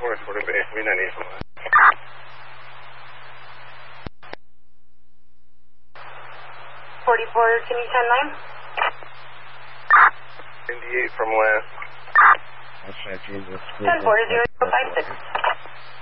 Forest for the base, V98 from last. 44, can you 10-9? 98 from last. I'll check you. 10-4 to 056.